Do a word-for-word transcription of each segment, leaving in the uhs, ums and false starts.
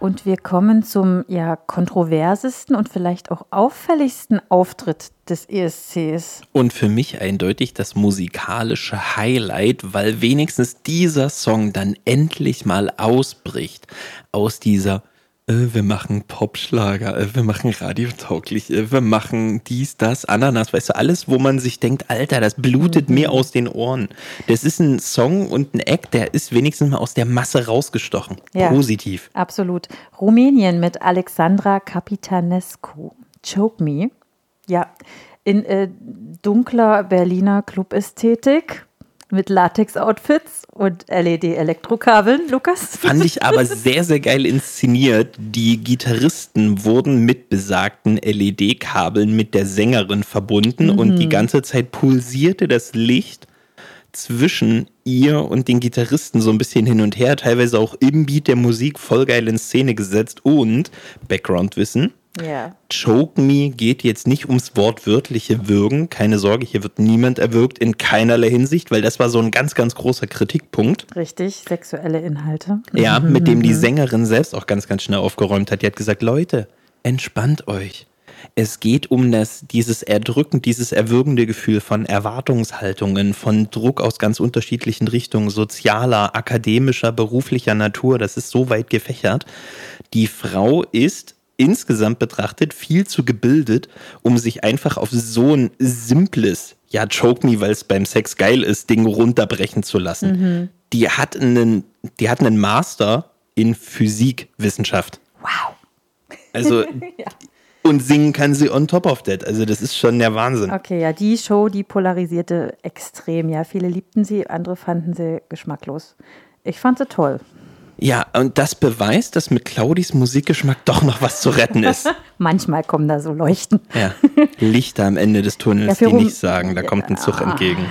Und wir kommen zum ja kontroversesten und vielleicht auch auffälligsten Auftritt des E S Cs. Und für mich eindeutig das musikalische Highlight, weil wenigstens dieser Song dann endlich mal ausbricht aus dieser äh, wir machen Popschlager, äh, wir machen radiotauglich, äh, wir machen dies, das, Ananas, weißt du, alles, wo man sich denkt, Alter, das blutet mhm. mir aus den Ohren. Das ist ein Song und ein Act, der ist wenigstens mal aus der Masse rausgestochen. Ja, positiv. Absolut. Rumänien mit Alexandra Capitanescu. Choke Me. Ja, in äh, dunkler Berliner Club-Ästhetik mit Latex-Outfits und L E D-Elektrokabeln, Lukas. Fand ich aber sehr, sehr geil inszeniert. Die Gitarristen wurden mit besagten L E D-Kabeln mit der Sängerin verbunden mhm. und die ganze Zeit pulsierte das Licht zwischen ihr und den Gitarristen so ein bisschen hin und her, teilweise auch im Beat der Musik voll geil in Szene gesetzt und Background-Wissen. Ja. Choke Me geht jetzt nicht ums wortwörtliche Würgen. Keine Sorge, hier wird niemand erwürgt in keinerlei Hinsicht, weil das war so ein ganz, ganz großer Kritikpunkt. Richtig, sexuelle Inhalte. Ja, mhm. mit dem die Sängerin selbst auch ganz, ganz schnell aufgeräumt hat. Die hat gesagt, Leute, entspannt euch. Es geht um das, dieses erdrückend, dieses erwürgende Gefühl von Erwartungshaltungen, von Druck aus ganz unterschiedlichen Richtungen, sozialer, akademischer, beruflicher Natur. Das ist so weit gefächert. Die Frau ist insgesamt betrachtet viel zu gebildet, um sich einfach auf so ein simples, ja, Choke Me, weil es beim Sex geil ist, Ding runterbrechen zu lassen. Mhm. Die hat einen, die hat einen Master in Physikwissenschaft. Wow. Also, ja. Und singen kann sie on top of that. Also das ist schon der Wahnsinn. Okay, ja, die Show, die polarisierte extrem. Ja, viele liebten sie, andere fanden sie geschmacklos. Ich fand sie toll. Ja, und das beweist, dass mit Claudis Musikgeschmack doch noch was zu retten ist. Manchmal kommen da so Leuchten. Ja, Lichter am Ende des Tunnels, ja, die Rum- nicht sagen, da kommt ein Zug ja. entgegen.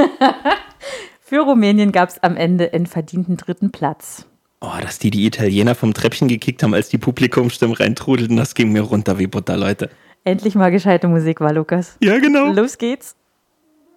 Für Rumänien gab es am Ende einen verdienten dritten Platz. Oh, dass die die Italiener vom Treppchen gekickt haben, als die Publikumsstimmen reintrudelten, das ging mir runter wie Butter, Leute. Endlich mal gescheite Musik war, Lukas. Ja, genau. Los geht's.